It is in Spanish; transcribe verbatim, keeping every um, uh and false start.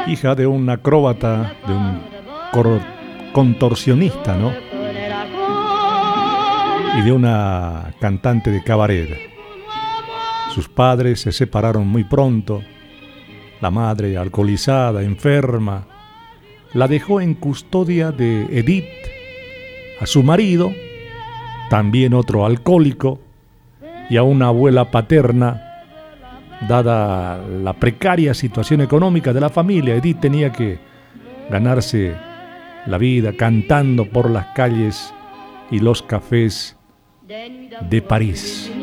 hija de un acróbata, de un cor- contorsionista, ¿no? Y de una cantante de cabaret. Sus padres se separaron muy pronto. La madre, alcoholizada, enferma, la dejó en custodia de Edith, a su marido, también otro alcohólico, y a una abuela paterna. Dada la precaria situación económica de la familia, Edith tenía que ganarse la vida cantando por las calles y los cafés de París.